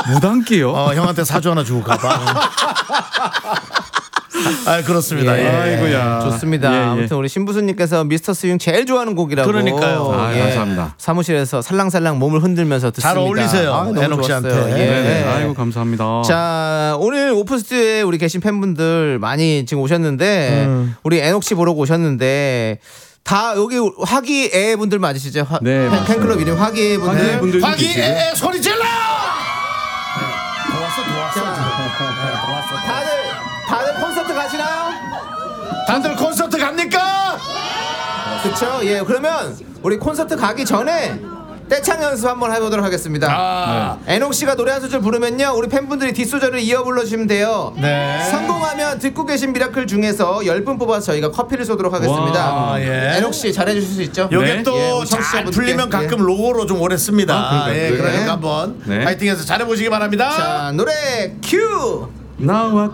무단기요? 형한테 사주 하나 주고 가봐. 그렇습니다. 예. 아이고야. 좋습니다. 예, 예. 아무튼 우리 신부수님께서 미스터 스윙 제일 좋아하는 곡이라고. 그러니까요. 감사합니다. 사무실에서 살랑살랑 몸을 흔들면서 듣습니다. 잘 어울리세요. 너무 애녹 씨한테. 좋았어요. 예. 네. 아이고 감사합니다. 자, 오늘 오프스튜디오에 우리 계신 팬분들 많이 지금 오셨는데 우리 애녹 씨 보러 오셨는데 다 여기 화기애 분들 맞으시죠? 네, 팬클럽 이름 화기애 분들. 분들도 화기애 소리 질러! 다들 콘서트 가시나요? 다들 콘서트 갑니까? 그렇죠. 예. 그러면 우리 콘서트 가기 전에 떼창 연습 한번 해보도록 하겠습니다. 애녹 씨가 노래 한 소절 부르면요, 우리 팬분들이 뒷소절을 이어 불러주시면 돼요. 네. 성공하면 듣고 계신 미라클 중에서 10분 뽑아서 저희가 커피를 쏘도록 하겠습니다. 와, 예. 애녹 씨 잘해주실 수 있죠? 요게 네. 또 우리 잘 청취자분들께. 풀리면 가끔 로고로 좀 오래 씁니다. 그러니까요. 그러니까 한번 네. 파이팅해서 잘해보시기 바랍니다. 자, 노래 큐. 나와